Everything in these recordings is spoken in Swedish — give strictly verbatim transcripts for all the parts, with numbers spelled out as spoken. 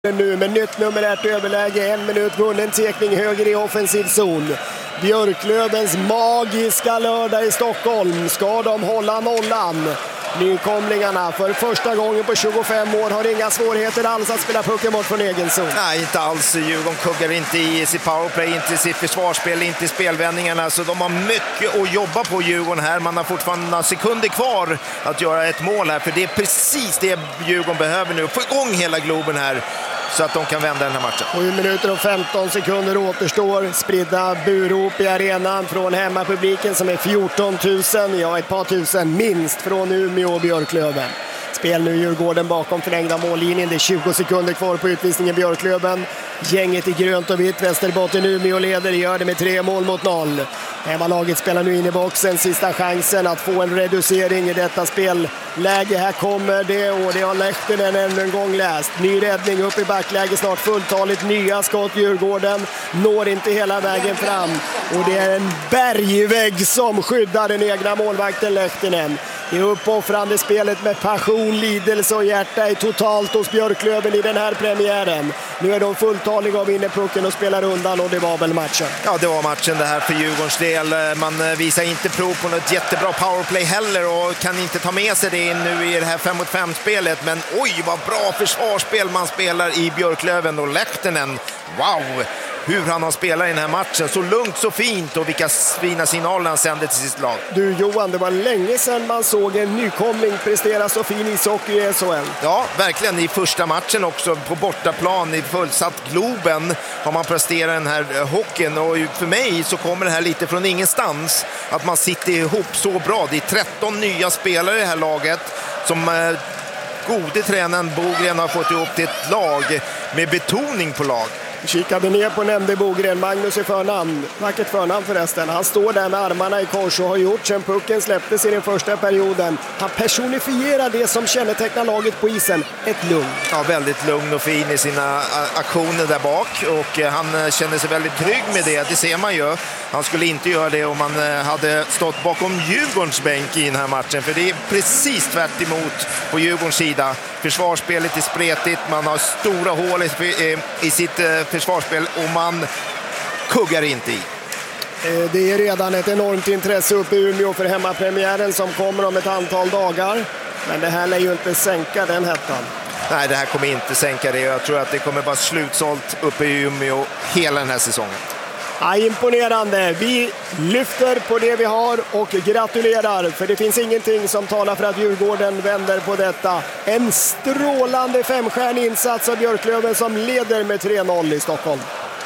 Nu med nytt numerärt överläge, en minut vunnen, tekning höger i offensiv zon. Björklövens magiska lördag i Stockholm. Ska de hålla nollan? Nykomlingarna för första gången på tjugofem år har inga svårigheter alls att spela pucken bort från egen zon. Nej, inte alls. Djurgården kuggar inte i sitt powerplay, inte i sitt försvarsspel, inte i spelvändningarna. Så de har mycket att jobba på, Djurgården här. Man har fortfarande några sekunder kvar att göra ett mål här. För det är precis det Djurgården behöver nu. Få igång hela Globen här så att de kan vända den här matchen. sju minuter och femton sekunder återstår. Spridda burop i arenan från hemmapubliken som är fjorton tusen. Ja, ett par tusen minst från Umeå och Björklöven. Spel nu Djurgården bakom förlängda mållinjen. Det är tjugo sekunder kvar på utvisningen Björklöven. Gänget i grönt och vitt. Västerbotten Umeå leder. Gör det med tre mål mot noll. Hemmalaget spelar nu in i boxen. Sista chansen att få en reducering i detta spelläge. Här kommer det och det har Lehtinen ännu en gång läst. Ny räddning upp i backläge. Snart fulltaligt. Nya skott Djurgården. Når inte hela vägen fram. Och det är en bergvägg som skyddar den egna målvakten Lehtinen. Det är uppoffrande spelet med passion, lidelse och hjärta är totalt hos Björklöven i den här premiären. Nu är de fulltaliga av innepucken och spelar undan och det var väl matchen. Ja, det var matchen det här för Djurgårdens del. Man visar inte prov på något jättebra powerplay heller och kan inte ta med sig det nu i det här fem mot fem-spelet. Men oj, vad bra försvarsspel man spelar i Björklöven och Lehtinen. Wow! Hur han har spelat i den här matchen. Så lugnt, så fint och vilka fina signaler han sände till sitt lag. Du Johan, det var länge sedan man såg en nykomling prestera så fin ishockey i S H L. Ja, verkligen. I första matchen också på bortaplan i fullsatt Globen har man presterat den här hockeyn. Och för mig så kommer det här lite från ingenstans. Att man sitter ihop så bra. Det är tretton nya spelare i det här laget som eh, gode tränaren Bogren har fått ihop till ett lag med betoning på lag. Kikade ner på nämnde Bogren, Magnus i förnamn, vackert förnamn förresten. Han står där med armarna i kors och har gjort sen pucken släpptes i den första perioden. Han personifierar det som kännetecknar laget på isen, ett lugn. Ja, väldigt lugn och fin i sina aktioner där bak och han känner sig väldigt trygg med det, det ser man ju. Han skulle inte göra det om han hade stått bakom Djurgårdens bänk i den här matchen, för det är precis tvärt emot på Djurgårdens sida. Försvarsspelet är spretigt, man har stora hål i, i sitt försvarsspel och man kuggar inte i. Det är redan ett enormt intresse uppe i Umeå för hemmapremiären som kommer om ett antal dagar. Men det här lär ju inte sänka den hettan. Nej, det här kommer inte sänka det. Jag tror att det kommer vara slutsålt uppe i Umeå hela den här säsongen. Ja, imponerande. Vi lyfter på det vi har och gratulerar, för det finns ingenting som talar för att Djurgården vänder på detta. En strålande femstjärnig insats av Björklöven som leder med tre noll i Stockholm.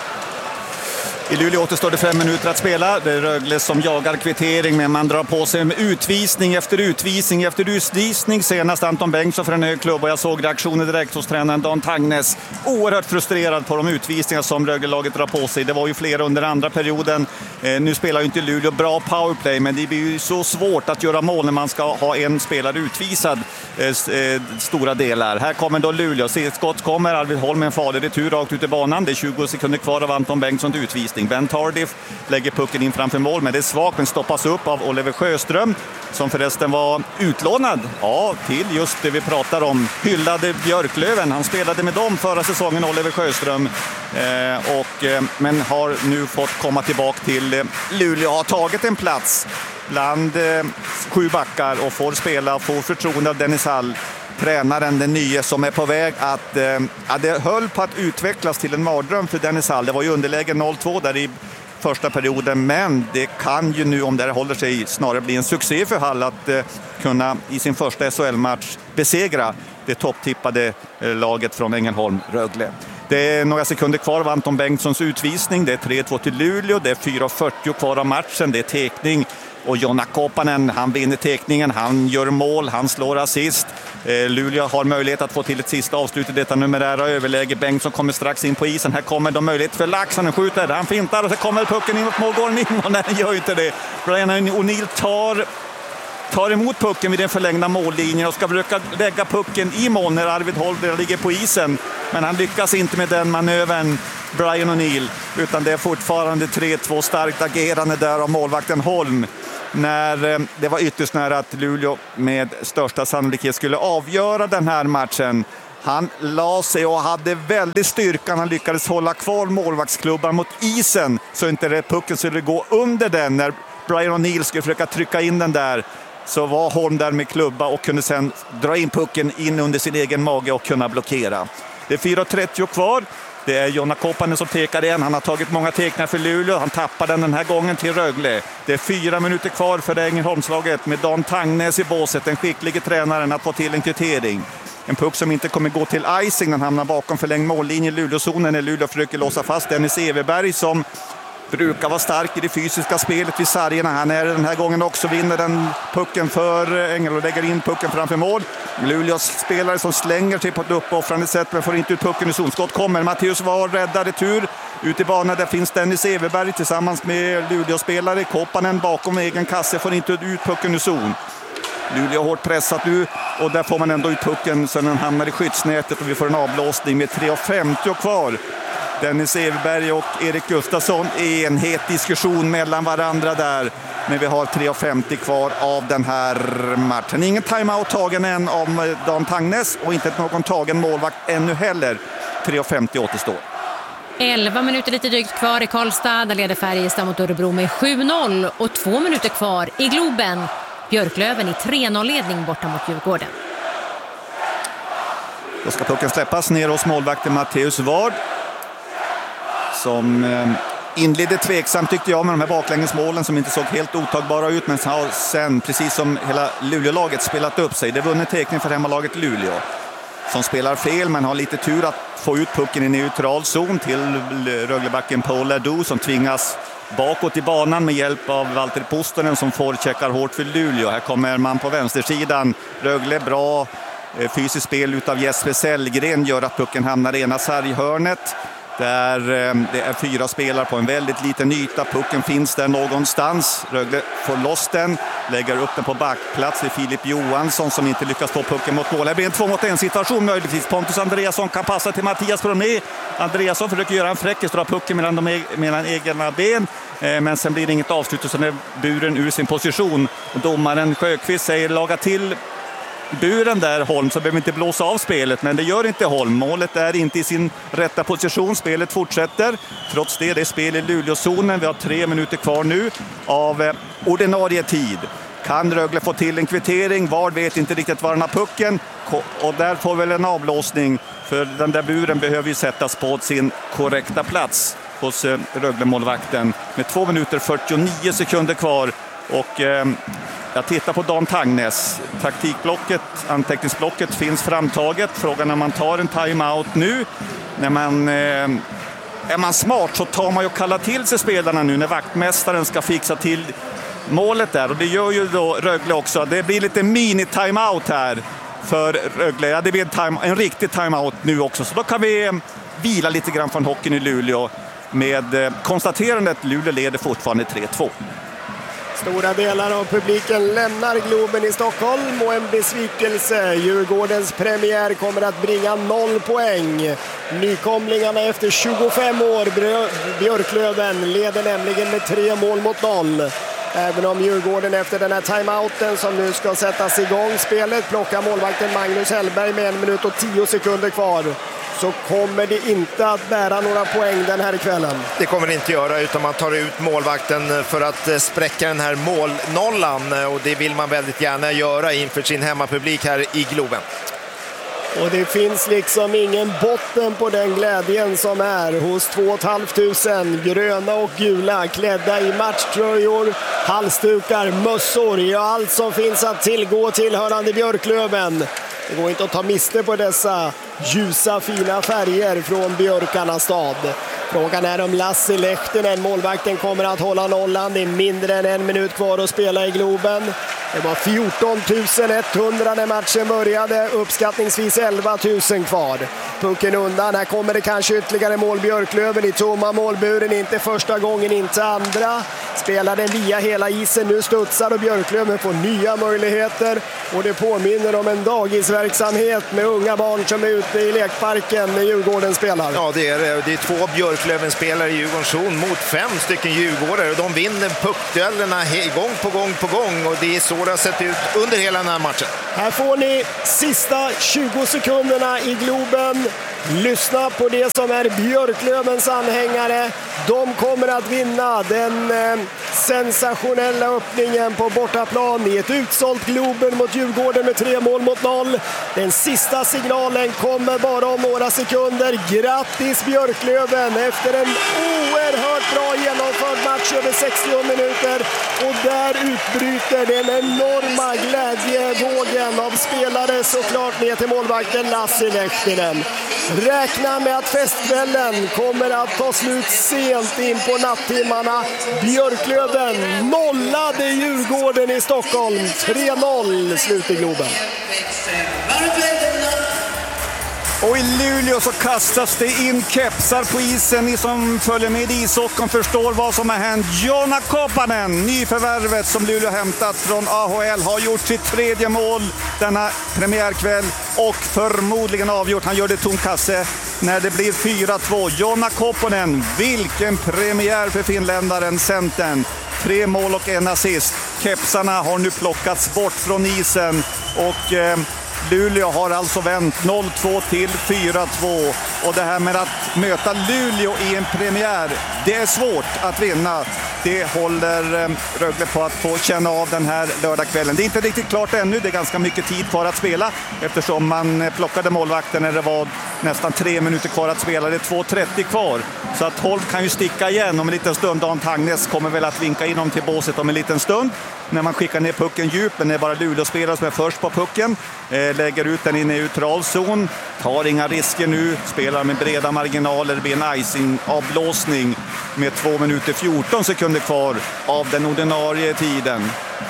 I Luleå återstår det fem minuter att spela. Det är Rögle som jagar kvittering, men man drar på sig med utvisning efter utvisning efter utvisning. Senast Anton Bengtsson för en hög klubb och jag såg reaktioner direkt hos tränaren Dan Tagnes. Oerhört frustrerad på de utvisningar som Rögle-laget drar på sig. Det var ju flera under andra perioden. Eh, nu spelar ju inte Luleå bra powerplay, men det blir ju så svårt att göra mål när man ska ha en spelare utvisad eh, eh, stora delar. Här kommer då Luleå. Skott kommer, Arvid Holm med en farlig retur rakt ut i banan. Det är tjugo sekunder kvar av Anton Bengtssons utvisning. Ben Tardif lägger pucken in framför mål, men det är svagt, men stoppas upp av Oliver Sjöström som förresten var utlånad ja, till just det vi pratar om, hyllade Björklöven. Han spelade med dem förra säsongen, Oliver Sjöström, eh, och, eh, men har nu fått komma tillbaka till eh, Luleå, har tagit en plats bland eh, sju backar och får spela, får förtroende av Dennis Hall, tränaren, den nya som är på väg att, eh, ja, det höll på att utvecklas till en mardröm för Dennis Hall. Det var ju underläge noll två där i första perioden, men det kan ju nu, om det håller sig, snarare bli en succé för Hall att eh, kunna i sin första S H L-match besegra det topptippade eh, laget från Ängelholm, Rögle. Det är några sekunder kvar av Anton Bengtssons utvisning. Det är tre två till Luleå, det är fyra fyrtio kvar av matchen, det är tekning. Och Jonna Kopanen, han vinner tekningen, han gör mål, han slår assist. Eh, Luleå har möjlighet att få till ett sista avslut i detta numerära överläge. Bengtsson kommer strax in på isen. Här kommer de möjlighet för Lax, han skjuter, han fintar och så kommer pucken in mot målgården in. Och nej, gör ju inte det. Brian O'Neill tar, tar emot pucken vid den förlängda mållinjen och ska försöka lägga pucken i mål när Arvid Holm ligger på isen. Men han lyckas inte med den manövern, Brian O'Neill, utan det är fortfarande tre två starkt agerande där av målvakten Holm. När det var ytterst nära att Luleå med största sannolikhet skulle avgöra den här matchen. Han la sig och hade väldigt styrkan. Han lyckades hålla kvar målvaktsklubban mot isen så inte det pucken skulle gå under den. När Brian O'Neill skulle försöka trycka in den där så var Holm där med klubba och kunde sedan dra in pucken in under sin egen mage och kunna blockera. Det är fyra trettio kvar. Det är Jonna Koppanen som tekar igen. Han har tagit många tekningar för Luleå. Han tappar den den här gången till Rögle. Det är fyra minuter kvar för Ängelholmslaget med Dan Tangnes i båset. Den skicklige tränaren att få till en kvittering. En puck som inte kommer gå till icing. Den hamnar bakom förlängd mållinje i Luleåzonen när Luleå försöker låsa fast Dennis Everberg som brukar vara stark i det fysiska spelet vid sargerna. Han är den här gången också vinner den pucken för Ängel och lägger in pucken framför mål. Luleås spelare som slänger sig på ett uppoffrande sätt men får inte ut pucken i zonskott. Kommer Mattias var räddar retur. Ut i banan där finns Dennis Everberg tillsammans med Luleå-spelare. Koppanen bakom egen kasse får inte ut pucken i zon. Luleå hårt pressat nu och där får man ändå ut pucken så den hamnar i skyddsnätet och vi får en avblåsning med tre femtio kvar. Dennis Everberg och Erik Gustafsson i en het diskussion mellan varandra där. Men vi har tre femtio kvar av den här matchen. Ingen timeout tagen än om Dan Tangnes och inte någon tagen målvakt ännu heller. tre femtio återstår. elva minuter lite drygt kvar i Karlstad. Där leder Färjestad mot Örebro med sju noll och två minuter kvar i Globen. Björklöven i tre noll-ledning borta mot Djurgården. Då ska pucken släppas ner hos målvakten Mattias Ward. Som eh, inledde tveksamt tyckte jag med de här baklängesmålen som inte såg helt otagbara ut. Men har sen, precis som hela Luleå-laget, spelat upp sig. Det vunnit teckning för hemmalaget Luleå. Som spelar fel men har lite tur att få ut pucken i neutral zon till Röglebacken Paul Ladou som tvingas bakåt i banan med hjälp av Walter Pustonen som får checkar hårt för Luleå. Här kommer man på vänstersidan. Rögle bra eh, fysiskt spel utav Jesper Sellgren gör att pucken hamnar i ena sarghörnet. Där eh, det är fyra spelare på en väldigt liten yta. Pucken finns där någonstans. Rögle får loss den. Lägger upp den på backplats. Det är Filip Johansson som inte lyckas få pucken mot mål. Det blir en två mot en situation möjligtvis. Pontus Andreasson kan passa till Mattias Bromé. Andreasson försöker göra en fräckis. Dra pucken mellan, de, mellan egna ben. Eh, men sen blir det inget avslut och sen är buren ur sin position. Och domaren Sjöqvist säger laga till buren där Holm så behöver inte blåsa av spelet, men det gör inte Holm. Målet är inte i sin rätta position. Spelet fortsätter. Trots det, det är spel i Luleåzonen. Vi har tre minuter kvar nu av eh, ordinarie tid. Kan Rögle få till en kvittering? Var vet inte riktigt var den har pucken. Och där får väl en avblåsning. För den där buren behöver ju sättas på sin korrekta plats hos eh, Rögle-målvakten. Med två minuter fyrtionio sekunder kvar. Och eh, jag tittar på Dan Tangnes. Taktikblocket, anteckningsblocket finns framtaget. Frågan när man tar en timeout nu. När man, eh, är man smart så tar man ju och kallar till sig spelarna nu när vaktmästaren ska fixa till målet där. Och det gör ju då Rögle också. Det blir lite mini-timeout här för Rögle. Ja, det blir en, time, en riktig timeout nu också. Så då kan vi eh, vila lite grann från hockeyn i Luleå. Med eh, konstaterandet Luleå leder fortfarande tre två. Stora delar av publiken lämnar Globen i Stockholm och en besvikelse. Djurgårdens premiär kommer att bringa noll poäng. Nykomlingarna efter tjugofem år, Björklöven, leder nämligen med tre mål mot noll. Även om Djurgården efter den här timeouten som nu ska sättas igång spelet plockar målvakten Magnus Hellberg med en minut och tio sekunder kvar, så kommer det inte att bära några poäng den här kvällen. Det kommer det inte göra, utan man tar ut målvakten för att spräcka den här målnollan, och det vill man väldigt gärna göra inför sin hemmapublik här i Globen. Och det finns liksom ingen botten på den glädjen som är hos två tusen fem gröna och gula klädda i matchtröjor, halsdukar, mössor, ja, allt som finns att tillgå tillhörande Björklöven. Det går inte att ta miste på dessa ljusa fina färger från Björkarnas stad. Frågan är om Lasse Lehtinen, målvakten, kommer att hålla nollan. Det är mindre än en minut kvar att spela i Globen. Det var fjorton tusen etthundra när matchen började, uppskattningsvis elva tusen kvar. Pucken undan, här kommer det kanske ytterligare mål. Björklöven i tomma målburen, inte första gången, inte andra. Spelar den via hela isen, nu studsar och Björklöven får nya möjligheter. Och det påminner om en dagisverksamhet med unga barn som är ute i lekparken när Djurgården spelar. Ja, det är det. Det är två Björklöven-spelare i Djurgårdens zon mot fem stycken Djurgårdare. Och de vinner puckduellerna gång på gång på gång, och det är så Så det har sett ut under hela den här matchen. Här får ni sista tjugo sekunderna i Globen. Lyssna på det som är Björklövens anhängare. De kommer att vinna den eh, sensationella öppningen på bortaplan i ett utsålt Globen mot Djurgården med tre mål mot noll. Den sista signalen kommer bara om några sekunder. Grattis Björklöven efter en oerhört bra genomförd match över sextio minuter. Och där utbryter den enorma glädjevågen av spelare såklart ner till målvakten Lassi Lehtinen. Räkna med att festkvällen kommer att ta slut sent in på nattimmarna. Björklöven nollade Djurgården i Stockholm. tre noll slut i Globen. Och i Luleå så kastas det in kepsar på isen. Ni som följer med i ishockeyn förstår vad som har hänt. Joona Koppanen, nyförvärvet som Luleå hämtat från A H L, har gjort sitt tredje mål denna premiärkväll och förmodligen avgjort. Han gör det tom kasse när det blir fyra två. Joona Koppanen, vilken premiär för finländaren, centern. Tre mål och en assist. Kepsarna har nu plockats bort från isen och eh, Luleå har alltså vänt noll två till fyra två. Och det här med att möta Luleå i en premiär, det är svårt att vinna. Det håller Rögle på att få känna av den här lördagskvällen. Det är inte riktigt klart ännu, det är ganska mycket tid kvar att spela eftersom man plockade målvakten när det var nästan tre minuter kvar att spela. Det är två trettio kvar, så att Holm kan ju sticka igen om en liten stund. Dan Tangnes kommer väl att vinka in dem till båset om en liten stund när man skickar ner pucken djup. Men det är bara Luleå-spelare som är först på pucken, eh, lägger ut den i neutral zon, tar inga risker nu, spelar med breda marginaler. Det blir en icing-avblåsning med två minuter fjorton sekunder kvar av den ordinarie tiden.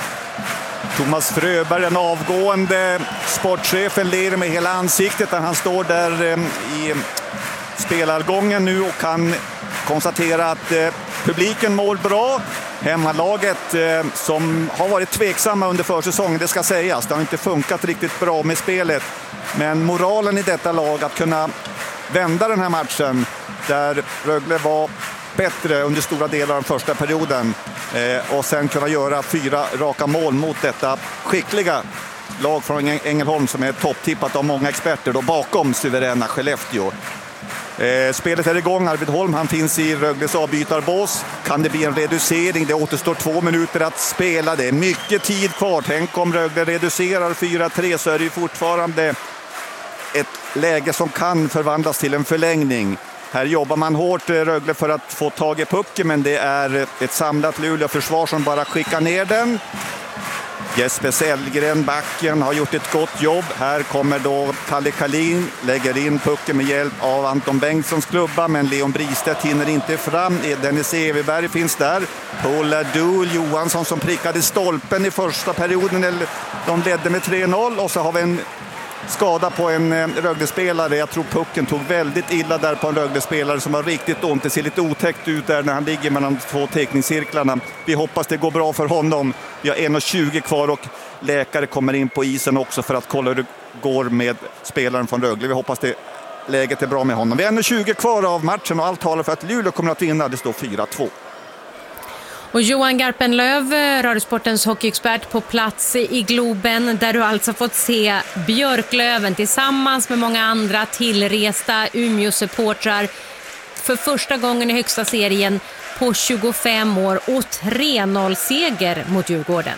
Thomas Fröberg, den avgående sportchefen, ler med hela ansiktet när han står där eh, i spelargången nu och kan konstatera att eh, publiken mår bra. Hemmalaget eh, som har varit tveksamma under försäsongen, det ska sägas. Det har inte funkat riktigt bra med spelet. Men moralen i detta lag att kunna vända den här matchen där Rögle var bättre under stora delar av den första perioden eh, och sen kunna göra fyra raka mål mot detta skickliga lag från Ängelholm som är topptippat av många experter då bakom suveräna Skellefteå. Eh, spelet är igång. Arvid Holm, han finns i Rögles avbytarbås. Kan det bli en reducering? Det återstår två minuter att spela. Det är mycket tid kvar. Tänk om Rögle reducerar fyra tre så är det ju fortfarande ett läge som kan förvandlas till en förlängning. Här jobbar man hårt Rögle för att få tag i pucken, men det är ett samlat Luleå-försvar som bara skickar ner den. Jesper Sellgren, backen, har gjort ett gott jobb. Här kommer då Kalle Kalin, lägger in pucken med hjälp av Anton Bengtssons klubba, men Leon Bristedt hinner inte fram. Dennis Everberg finns där. Paul Duhl Johansson som prickade stolpen i första perioden. De ledde med tre noll och så har vi en skada på en Rögle-spelare. Jag tror pucken tog väldigt illa där på en Rögle-spelare som har riktigt ont. Det ser lite otäckt ut där när han ligger mellan två teckningscirklarna. Vi hoppas det går bra för honom. Vi har en tjugo kvar och läkare kommer in på isen också för att kolla hur det går med spelaren från Rögle. Vi hoppas det läget är bra med honom. Vi har en tjugo kvar av matchen och allt talar för att Luleå kommer att vinna. Det står fyra två. Och Johan Garpenlöv, Radiosportens hockeyexpert på plats i Globen, där du alltså fått se Björklöven tillsammans med många andra tillresta Umeå-supportrar för första gången i högsta serien på tjugofem år och tre noll-seger mot Djurgården.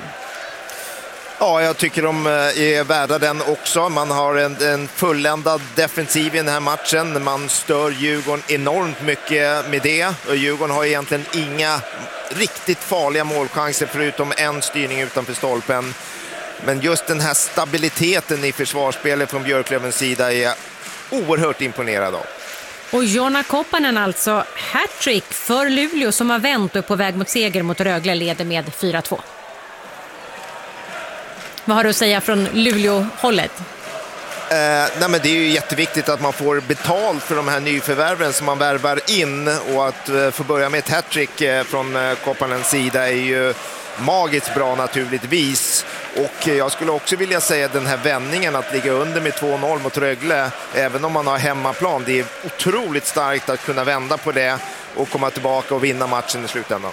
Ja, jag tycker de är värda den också. Man har en, en fulländad defensiv i den här matchen. Man stör Djurgården enormt mycket med det. Och Djurgården har egentligen inga riktigt farliga målchanser förutom en styrning utanför stolpen. Men just den här stabiliteten i försvarsspelet från Björklövens sida är jag oerhört imponerad av. Och Joona Koppanen alltså hattrick för Luleå som har vänt upp på väg mot seger mot Rögle, leder med fyra två. Vad har du att säga från Luleå-hållet? Eh, nej men det är ju jätteviktigt att man får betalt för de här nyförvärven som man värvar in, och att eh, få börja med ett hattrick eh, från eh, Koppanens sida är ju magiskt bra naturligtvis. Och eh, jag skulle också vilja säga den här vändningen att ligga under med två noll mot Rögle, även om man har hemmaplan, det är otroligt starkt att kunna vända på det och komma tillbaka och vinna matchen i slutändan.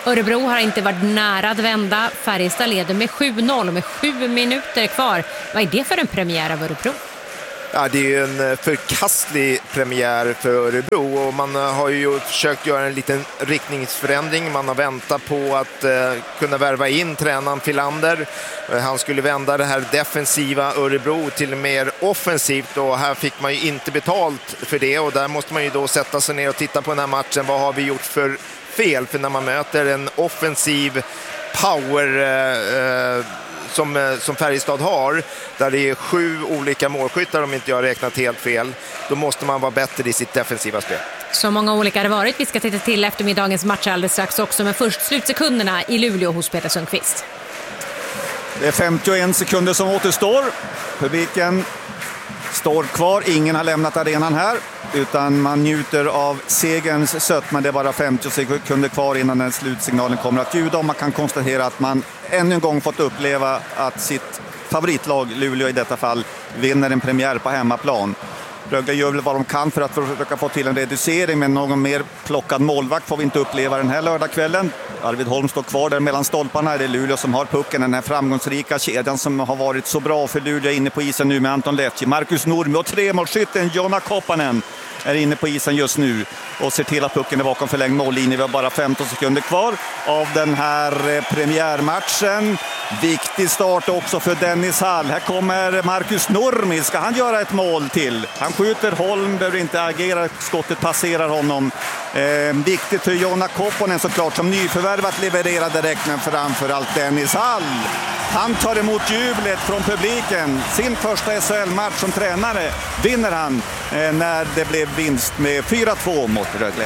Örebro har inte varit nära att vända. Färjestad leder med sju noll med sju minuter kvar. Vad är det för en premiär av Örebro? Ja, det är ju en förkastlig premiär för Örebro och man har ju försökt göra en liten riktningsförändring. Man har väntat på att eh, kunna värva in tränaren Filander. Han skulle vända det här defensiva Örebro till mer offensivt och här fick man ju inte betalt för det och där måste man ju då sätta sig ner och titta på den här matchen. Vad har vi gjort för fel? För när man möter en offensiv power eh, Som, som Färjestad har, där det är sju olika målskyttar om inte jag har räknat helt fel, då måste man vara bättre i sitt defensiva spel. Så många olika har det varit. Vi ska titta till eftermiddagens match alldeles strax också, men först slutsekunderna i Luleå hos Peter Sundqvist. Det är femtioen sekunder som återstår. Publiken står kvar, ingen har lämnat arenan här utan man njuter av segerns sötma. Det är bara femtio sekunder kvar innan den slutsignalen kommer att ljuda och man kan konstatera att man ännu en gång fått uppleva att sitt favoritlag, Luleå i detta fall, vinner en premiär på hemmaplan. Rögle gör väl vad de kan för att försöka få till en reducering, men någon mer plockad målvakt får vi inte uppleva den här lördagskvällen. Arvid Holm står kvar där mellan stolparna. Det är Luleå som har pucken, den här framgångsrika kedjan som har varit så bra för Luleå inne på isen nu med Anton Lehti, Marcus Nurmi och tremålsskytten Jonna Koppanen är inne på isen just nu och ser till att pucken är bakom förlängd mållinje. Vi har bara femton sekunder kvar av den här premiärmatchen. Viktig start också för Dennis Hall. Här kommer Marcus Nurmi. Ska han göra ett mål till? Han skjuter, Holm behöver inte agera. Skottet passerar honom. Eh, viktigt för Jonna Koppanen såklart som nyförvärvat levererar direkt, men framförallt Dennis Hall. Han tar emot jublet från publiken. Sin första S H L-match som tränare vinner han eh, när det blev vinst med fyra två mot Rögle.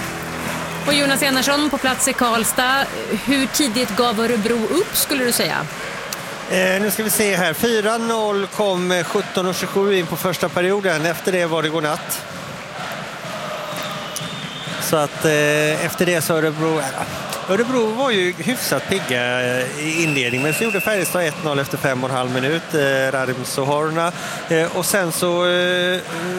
Och Jonas Enarsson på plats i Karlstad. Hur tidigt gav Örebro upp skulle du säga? Eh, nu ska vi se här. fyra noll kom sjutton tjugosju in på första perioden. Efter det var det godnatt. Så att eh, efter det så Örebro... Örebro var ju hyfsat pigga i inledning, men så gjorde Färjestad ett noll efter fem och en halv minut. Eh, Radims och Horna. Eh, och sen så eh,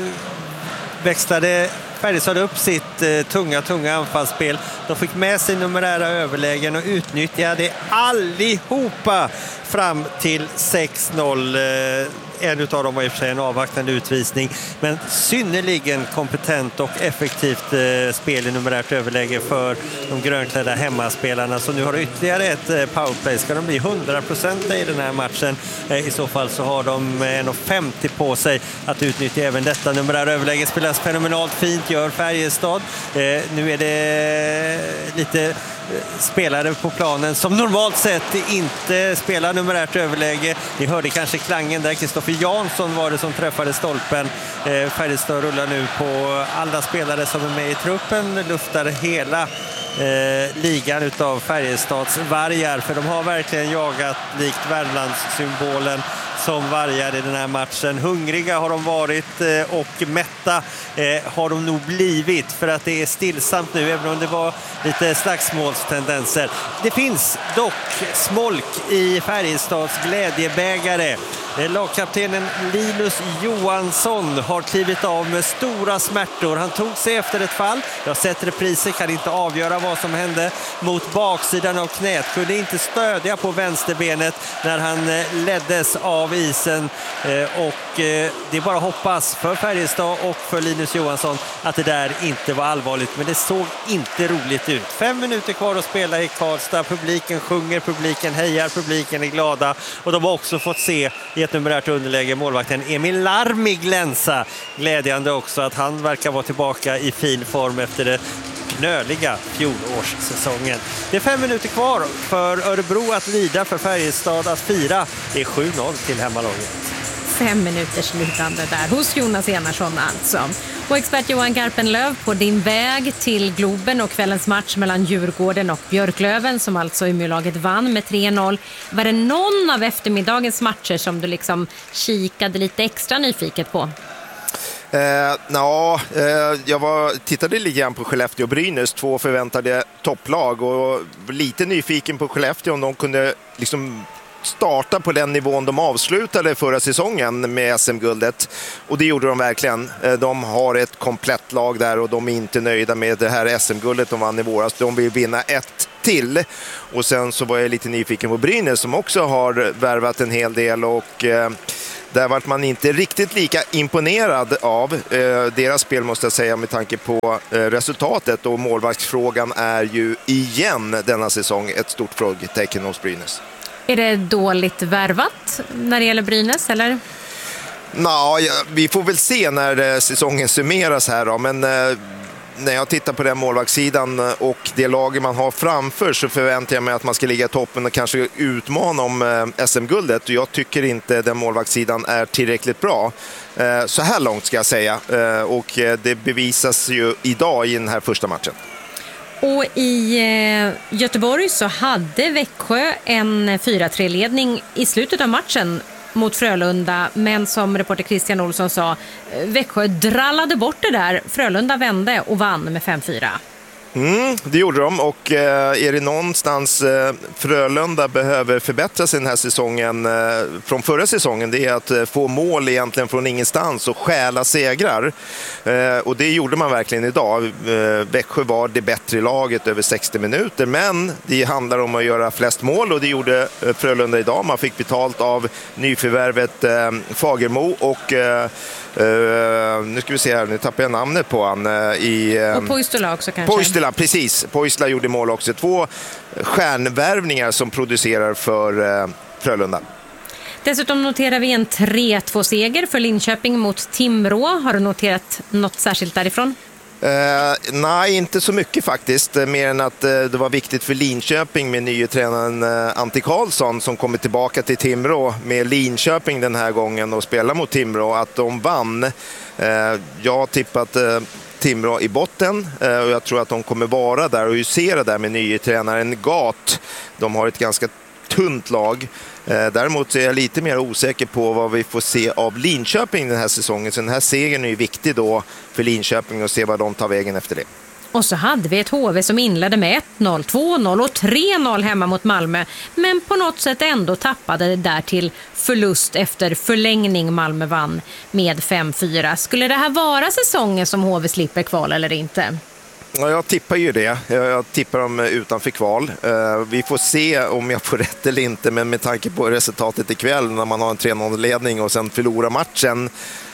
växlade Färjestad upp sitt eh, tunga, tunga anfallsspel. De fick med sig numerära överlägen och utnyttjade allihopa fram till sex noll. Eh, en utav dem var i och för sig en avvaktande utvisning, men synnerligen kompetent och effektivt eh, spel i numerärt överläge för de grönklädda hemmaspelarna. Så nu har de ytterligare ett eh, powerplay. Ska de bli hundra procent i den här matchen? Eh, I så fall så har de en femtio på sig att utnyttja även detta. Numerära överläge spelas fenomenalt fint, gör Färjestad. Eh, nu är det lite spelare på planen som normalt sett inte spelar numerärt överläge. Ni hörde kanske klangen där. Kristoffer Jansson var det som träffade stolpen. Eh, Färjestad rullar nu på alla spelare som är med i truppen. Luftar hela eh, ligan utav Färjestads vargar. För de har verkligen jagat likt Värmlandssymbolen som vargar i den här matchen. Hungriga har de varit eh, och mätta eh, har de nog blivit, för att det är stillsamt nu även om det var lite slagsmålstendenser. Det finns dock smolk i Färjestads glädjebägare. Lagkaptenen Linus Johansson har klivit av med stora smärtor. Han tog sig efter ett fall. Jag har sett repriser, kan inte avgöra vad som hände mot baksidan av knät. Kunde inte stödja på vänsterbenet när han leddes av isen. Och det är bara hoppas för Färjestad och för Linus Johansson att det där inte var allvarligt. Men det såg inte roligt ut. Fem minuter kvar att spela i Karlstad. Publiken sjunger, publiken hejar, publiken är glada. Och de har också fått se i ett numerärt underläge målvakten Emil Larmi glänsa. Glädjande också att han verkar vara tillbaka i fin form efter det knöliga fjolårssäsongen. Det är fem minuter kvar för Örebro att lida, för Färjestad att fira. Det är sju noll till hemmalaget. Fem minuters slutande där hos Jonas Enarsson alltså. Och expert Johan Garpenlöv på din väg till Globen och kvällens match mellan Djurgården och Björklöven som alltså Umeålaget vann med tre noll. Var det någon av eftermiddagens matcher som du liksom kikade lite extra nyfiket på? Eh, ja, eh, jag var, tittade lite grann på Skellefteå och Brynäs, två förväntade topplag, och lite nyfiken på Skellefteå om de kunde liksom starta på den nivån de avslutade förra säsongen med S M-guldet. Och det gjorde de verkligen. De har ett komplett lag där och de är inte nöjda med det här S M-guldet de vann i våras. De vill vinna ett till. Och sen så var jag lite nyfiken på Brynäs som också har värvat en hel del och eh, där var man inte riktigt lika imponerad av eh, deras spel måste jag säga med tanke på eh, resultatet och målvaktsfrågan är ju igen denna säsong ett stort frågetecken hos Brynäs. Är det dåligt värvat när det gäller Brynäs eller? Nå, ja, vi får väl se när eh, säsongen summeras här då, men eh, när jag tittar på den målvaktssidan och det laget man har framför så förväntar jag mig att man ska ligga i toppen och kanske utmana om S M-guldet. Och jag tycker inte den målvaktssidan är tillräckligt bra. Så här långt ska jag säga. Och det bevisas ju idag i den här första matchen. Och i Göteborg så hade Växjö en fyra tre-ledning i slutet av matchen mot Frölunda, men som reporter Christian Olsson sa, Växjö drallade bort det där. Frölunda vände och vann med fem fyra. Mm, det gjorde de och eh, är det någonstans eh, Frölunda behöver förbättra sig den här säsongen eh, från förra säsongen, det är att eh, få mål egentligen från ingenstans och stjäla segrar. Eh, och det gjorde man verkligen idag. Eh, Växjö var det bättre laget över sextio minuter, men det handlar om att göra flest mål och det gjorde eh, Frölunda idag. Man fick betalt av nyförvärvet eh, Fagermo och eh, Uh, nu ska vi se här, nu tappar jag namnet på han uh, i... Um, och Poistula också kanske. Poistula, precis. Poistula gjorde mål också. Två stjärnvärvningar som producerar för uh, Frölunda. Dessutom noterar vi en tre två-seger för Linköping mot Timrå. Har du noterat något särskilt därifrån? Uh, nej, inte så mycket faktiskt. Mer än att uh, det var viktigt för Linköping med nye tränaren uh, Antti Karlsson som kommer tillbaka till Timrå med Linköping den här gången och spelar mot Timrå. Att de vann. Uh, jag har tippat uh, Timrå i botten uh, och jag tror att de kommer vara där och husera där med nye tränaren Gat. De har ett ganska tunt lag. Däremot är jag lite mer osäker på vad vi får se av Linköping den här säsongen. Så den här segern är ju viktig då för Linköping och se vad de tar vägen efter det. Och så hade vi ett H V som inledde med ett noll, två noll och tre noll hemma mot Malmö. Men på något sätt ändå tappade det där till förlust efter förlängning. Malmö vann med fem fyra. Skulle det här vara säsongen som H V slipper kval eller inte? Ja, jag tippar ju det. Jag tippar dem utanför kval. Vi får se om jag får rätt eller inte, men med tanke på resultatet ikväll när man har en tre noll-ledning och sen förlorar matchen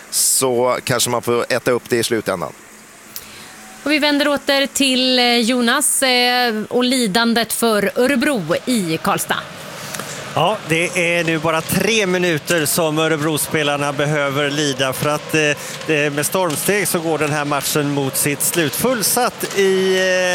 så kanske man får äta upp det i slutändan. Och vi vänder åter till Jonas och lidandet för Örebro i Karlstad. Ja, det är nu bara tre minuter som Örebro-spelarna behöver lida för att eh, med stormsteg så går den här matchen mot sitt slut. Fullsatt i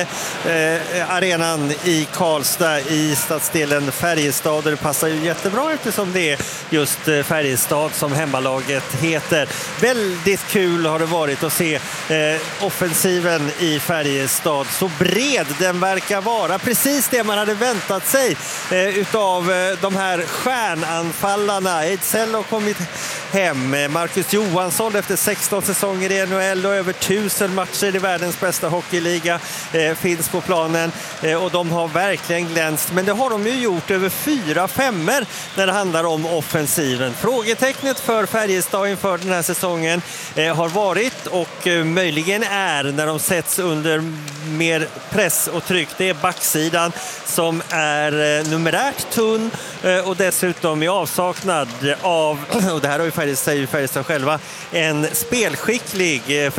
eh, arenan i Karlstad i stadsdelen Färjestad. Det passar ju jättebra eftersom det är just Färjestad som hemmalaget heter. Väldigt kul har det varit att se eh, offensiven i Färjestad. Så bred den verkar vara. Precis det man hade väntat sig eh, utav eh, de här stjärnanfallarna. Ejdsell har kommit hem. Marcus Johansson efter sexton säsonger i N H L och över tusen matcher i världens bästa hockeyliga eh, finns på planen. Eh, och de har verkligen glänst. Men det har de ju gjort över fyra femmer när det handlar om offensiven. Frågetecknet för Färjestad inför den här säsongen eh, har varit och eh, möjligen är när de sätts under mer press och tryck. Det är backsidan som är eh, numerärt tunn eh, och dessutom i avsaknad av, och det här har ju Färjestad, säger Färjestad själva, en spelskicklig eh,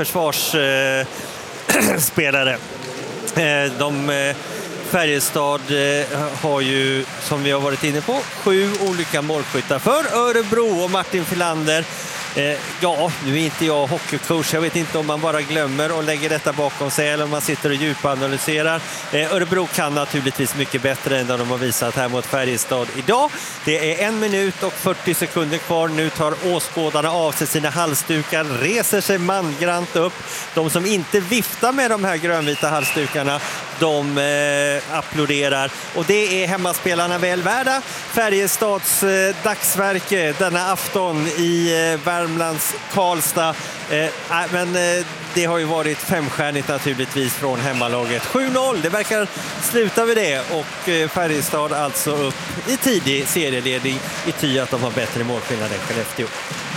försvarsspelare. Eh, eh, de eh, Färjestad eh, har ju, som vi har varit inne på, sju olika målskyttar för Örebro och Martin Filander. Eh, ja, nu är inte jag hockeycoach. Jag vet inte om man bara glömmer och lägger detta bakom sig eller om man sitter och djupanalyserar. Eh, Örebro kan naturligtvis mycket bättre än de har visat här mot Färjestad idag. Det är en minut och fyrtio sekunder kvar. Nu tar åskådarna av sig sina halsdukar, reser sig mangrant upp. De som inte viftar med de här grönvita halsdukarna de eh, applåderar. Och det är hemmaspelarna väl värda. Färjestads eh, dagsverke denna afton i eh, Värmlands Karlstad. Eh, men eh, det har ju varit femstjärnigt naturligtvis från hemmalaget. sju noll, det verkar sluta vid det. Och eh, Färjestad alltså upp i tidig serieledning i ty att de har bättre målskillnad än Skellefteå.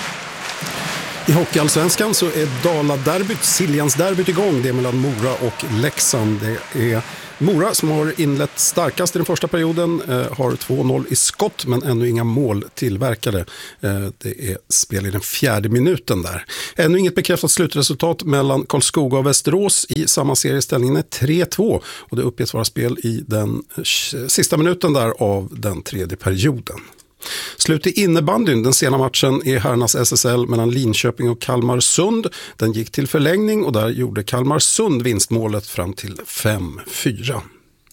I Hockeyallsvenskan så är Dala-derbyt, Siljansderbyt igång. Det är mellan Mora och Leksand. Det är Mora som har inlett starkast i den första perioden, eh, har två noll i skott men ännu inga mål tillverkade. Eh, det är spel i den fjärde minuten där. Ännu inget bekräftat slutresultat mellan Karlskoga och Västerås i samma serie. Ställningen är tre två och det uppges vara spel i den sista minuten där av den tredje perioden. Slut i innebandyn, den sena matchen är herrarnas S S L mellan Linköping och Kalmarsund. Den gick till förlängning och där gjorde Kalmarsund vinstmålet fram till fem fyra.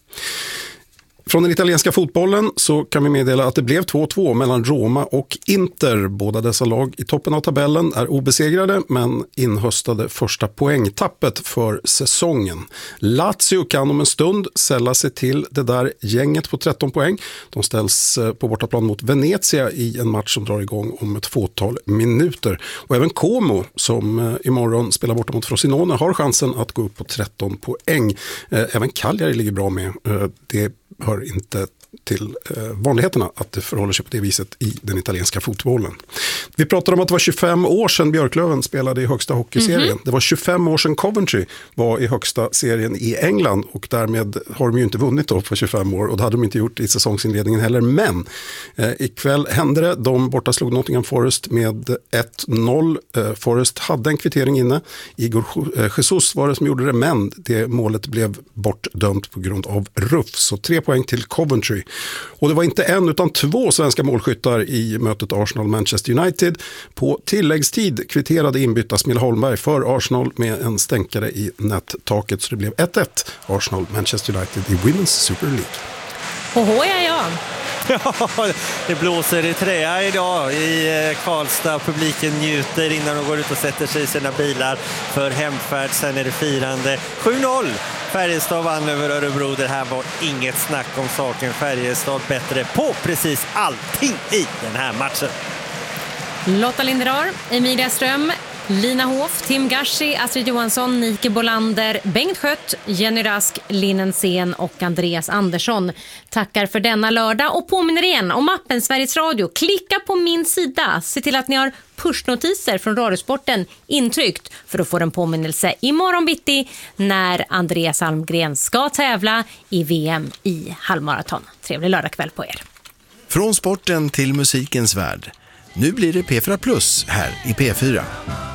Från den italienska fotbollen så kan vi meddela att det blev två två mellan Roma och Inter. Båda dessa lag i toppen av tabellen är obesegrade men inhöstade första poängtappet för säsongen. Lazio kan om en stund sälla sig till det där gänget på tretton poäng. De ställs på bortaplan mot Venezia i en match som drar igång om ett fåtal minuter. Och även Como som imorgon spelar borta mot Frosinone har chansen att gå upp på tretton poäng. Även Cagliari ligger bra med. Det hör inte till eh, vanligheterna att det förhåller sig på det viset i den italienska fotbollen. Vi pratar om att det var tjugofem år sedan Björklöven spelade i högsta hockeyserien. Mm-hmm. Det var tjugofem år sedan Coventry var i högsta serien i England och därmed har de ju inte vunnit då på tjugofem år och det hade de inte gjort i säsongsinledningen heller. Men eh, ikväll hände det. De borta slog Nottingham Forest med ett noll. Eh, Forest hade en kvittering inne. Igor Jesus var det som gjorde det men det målet blev bortdömt på grund av ruff. Så tre poäng till Coventry. Och det var inte en utan två svenska målskyttar i mötet Arsenal-Manchester United. På tilläggstid kvitterade inbytta Smilla Holmberg för Arsenal med en stänkare i nättaket. Så det blev ett ett Arsenal-Manchester United i Women's Super League. Oho, ja, ja. Ja, det blåser i träa idag i Karlstad. Publiken njuter innan de går ut och sätter sig i sina bilar för hemfärd. Sen är det firande. sju noll. Färjestad vann över Örebro. Det här var inget snack om saken. Färjestad bättre på precis allting i den här matchen. Lotta Linderar, Emilia Ström, Lina Hof, Tim Gashi, Astrid Johansson, Nike Bolander, Bengt Schött, Jenny Rask, Linnen Sen och Andreas Andersson tackar för denna lördag och påminner igen om appen Sveriges Radio. Klicka på min sida. Se till att ni har pushnotiser från Radiosporten intryckt för att få en påminnelse imorgon bitti när Andreas Almgren ska tävla i V M i halvmaraton. Trevlig lördagkväll på er. Från sporten till musikens värld. Nu blir det P fyra Plus här i P fyra.